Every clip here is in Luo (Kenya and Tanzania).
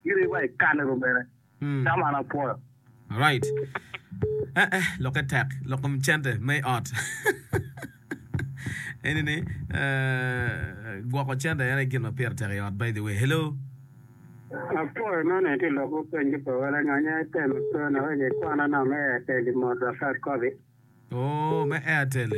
ire vai kan ro bere sama na po all right look attack look chante may art anyway gwa ko chante yana gin ma per teriot by the way hello Apo no ne ti lo ko penji po wala nganya tem to na we ko na na me te di mo da sa ko bi oh me Airtel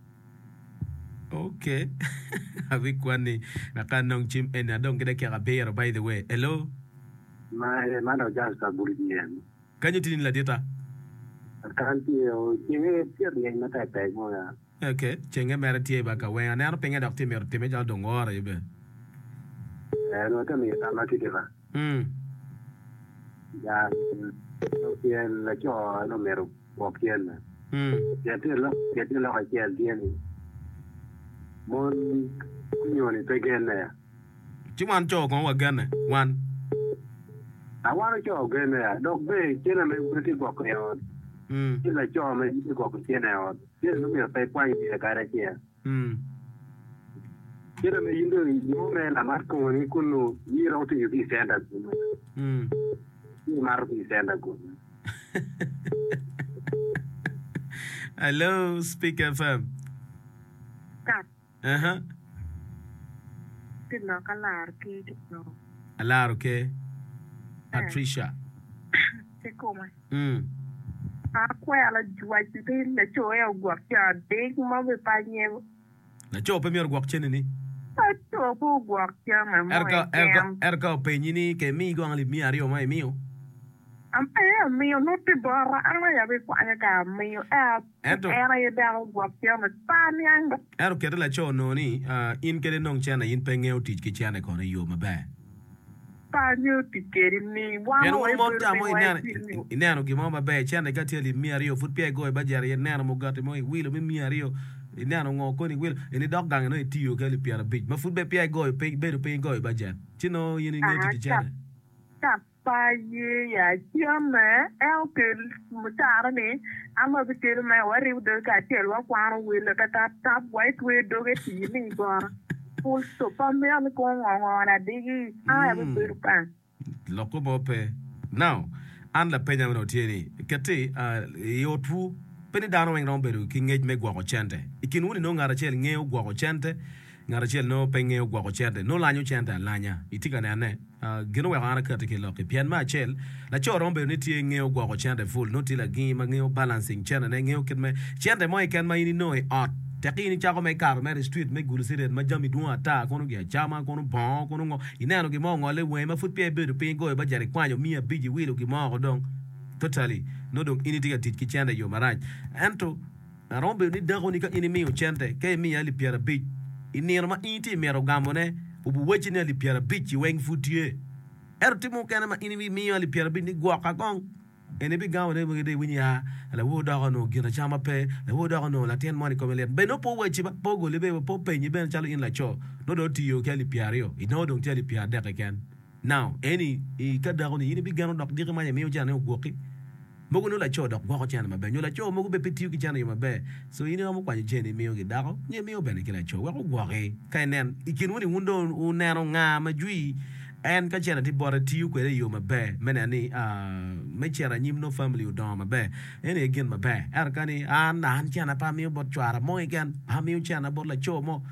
okay avec kwani na kanong chim en adong kede kera beer by the way hello ma no jas ka burien kanyo tin la data kan ti o ti me ti ri na ta pe mo ya okay chenge mere tie ba ka we ana no penga dok timer time jal do ngore be no te mi ta ma ti de ba ya no tien la cho no mero po kien ya ti la ha kien dien mon nyoni pe gen ya chiman cho ko wa gan one I want to go again there. Don't be, gentlemen, with the book. It's like John, you go to dinner. This is a pay point. I got it here. Gentlemen, you know, you man, I'm not going to know. You don't think you be sent up. You might be sent up. Hello, Speak FM. Did not allow kid. Allow, okay. Patricia. Come. Aquela juai tin la choya guacha big mo be pañe. La cho premier guachene ni. To bu guacha ma mo. Erga peñini que mi go ali mi ario mai mio. Am mio no te borra ana ya be kwanya ka mio era ya da guacha ma panyang. Ero kede la cho no ni in kede nong chana in pengeo tich ki chana kono yo mabe. Panyo tikeri ni wana we monta mo inano ki mama be chana gati ali mi ario fut pie go e bajari inano mo gati mo wilo mi ario inano ngo ko ni wilo ini dog dang no tiyo ke li piara big ma fut be pie go e pe be go e bajari chino yini ngeti chana pa ye ya chama ke mutara ni ama be tel ma wari do ka tel wa kwaro wilo ka tap white we do ke ti ni gora so pa me an ko ngona digi be burpa loko bope now an la penya no tieni kete yo tu peni dano wen romberu ki ngej me gwa ko chente ikin woni no ngara chel ngeo gwa ko chente ngara chel no penge gwa ko chente no lanyo chente lanya itika ne gino we ana kete ke loke pian ma chel la cho romberu ni tie ngeo gwa ko chente full no tila gi ma ngeo balancing chente ne ngeo kitme chente mo ikan ma ini no e art takini chako me kar me street me gulu sire ma jami duwa ta kono ge chama kono bon kono ngo inano ge mo ngole we ma fut pe be pingo e ba jare kwanyo mia biji wilo ge mo dong totally no dong ini diga tit ki chende yo maraj anto rombe ni dago ni ka ini mi o chende ke mi ali piara bij ini ma inti mero gamone ubu wechi ni ali piara bij weng futie ertimo kana ma ini mi ali piara bij ni gwa ka gong ene bi gawo de de winya la wo da no gina chama pe la wo da no la ten money come be no po wechi ba po go le be po pe ni ben chalo in la cho no do ti yo ke li piario i no do ti li piar de ken now any I ka da ni bi gano dok di ma mi o jana go ki mo no la cho dok go chana ma be no la cho mo be petit ki chana yo ma be so ini mo kwa jeni mi o ki da ko ni mi o be ni ki la cho wa go ke kai nen ikin woni wundo u nero nga ma jui en ka chena ti bora ti ku yo ma be menani me chera nyim no family u do ma be en again ma be er kani an chena pa mi bot chwara mo again ha mi chena bot la cho mo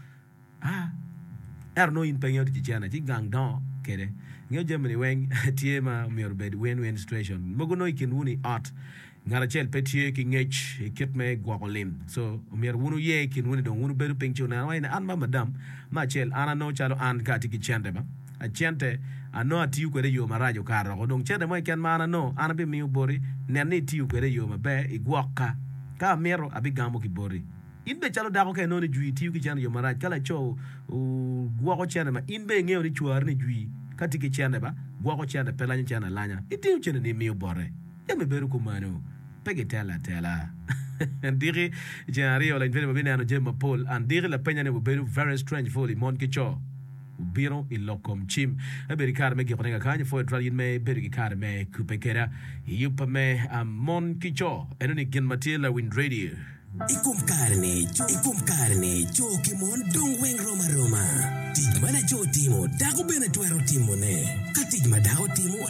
er no in penyo ti chena ti gang do kede nge Germany weng tie ma mi be win situation mo go no ikin wuni art ngara chel petie ki ngech kit me gwagolim so mir wunu ye kin wuni do wunu beru pengcho na wa an ma madam ma chel ana no chalo an ka ti ki chende ba a chente ano atiu kwere yo marajo karo ko dong chende mo ken mana no ana be mi bori ne ne tiu kwere yo mabe igwaka ka mero abigamo ki bori inbe chalo dako ke no ni jui tiu ki chende yo maraj kala cho gwako chende ma inbe ngeo ni chuar ni jui kati ki chende ba gwako chende pelanya chende lanya itiu chende ni mi bore ya me beru kumano pege tela ndiri jenari ola invene mabine ano jema Paul andiri la penya ne beru very strange fully mon kicho biro ilokom chim aberi kar me gikonga kanya fo tralin me beri kar me kupekera yupa me mon kicho enoni gen matila win radio ikum karne jo kimon dong weng roma tij mana jo timo dago bene twero timo ne katij ma dago timo